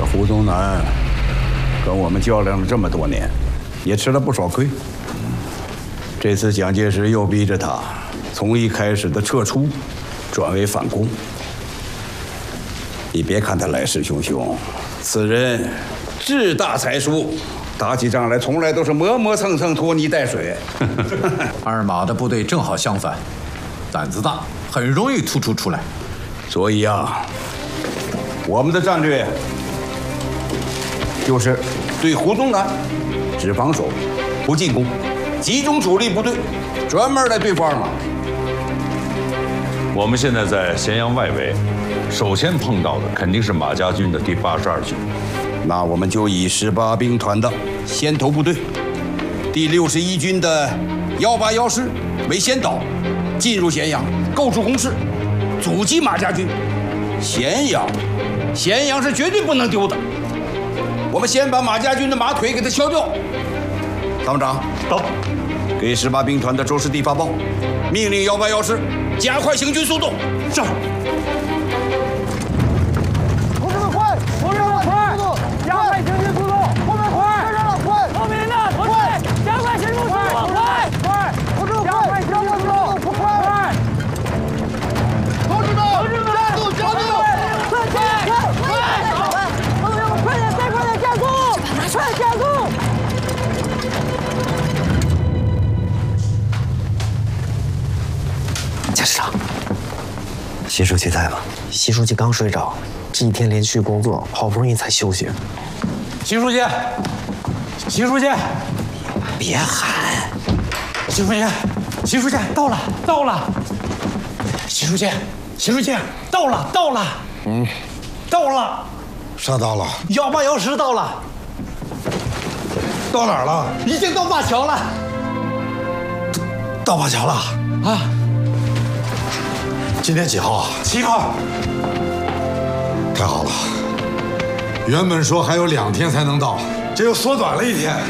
胡宗南跟我们较量了这么多年，也吃了不少亏。这次蒋介石又逼着他从一开始的撤出，转为反攻。你别看他来势汹汹，此人志大才疏，打起仗来从来都是磨磨蹭蹭、拖泥带水。 二马的部队正好相反，胆子大，很容易突出出来。 所以啊，我们的战略就是对胡宗南只防守，不进攻，集中主力部队，专门来对付二马。 我们现在在咸阳外围，首先碰到的肯定是马家军的第82军。 那我们就以18兵团的先头部队，第61军的181师为先导，进入咸阳，构筑工事，阻击马家军。咸阳是绝对不能丢的。我们先把马家军的马腿给他削掉。参谋长， 到。 给18兵团的周师弟发报，命令181师加快行军速度。是。 同志们快！同志们快！加快行军速度！后面快！跟上了，快！后面的同志们加快行军速度！快！快！同志们加快行军速度！快！同志们加速！加速！快！朋友们快点，再快点加速！快加速！ 贾师长，习书记在吗？习书记刚睡着，这一天连续工作，好不容易才休息。 习书记，习书记， 别喊！ 习书记，习书记到了，到了！习书记，习书记到了，到了！到了！ 啥到了 181师到了， 到哪儿了？ 已经到灞桥了。 到灞桥了啊！ 今天几号啊 7号。 太好了，原本说还有2天才能到，这又缩短了1天。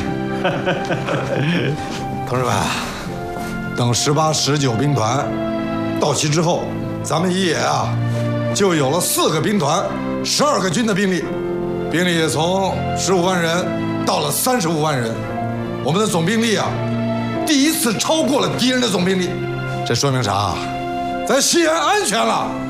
同志们，等18、19兵团到齐之后，咱们一野啊就有了4个兵团、12个军的兵力，兵力也从15万人到了35万人，我们的总兵力啊第一次超过了敌人的总兵力，这说明啥？咱西安安全了。